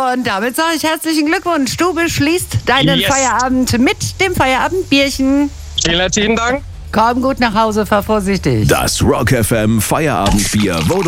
Und damit sage ich herzlichen Glückwunsch. Du beschließt deinen Feierabend mit dem Feierabendbierchen. Vielen herzlichen Dank. Komm gut nach Hause, fahr vorsichtig. Das Rock FM Feierabendbier wurde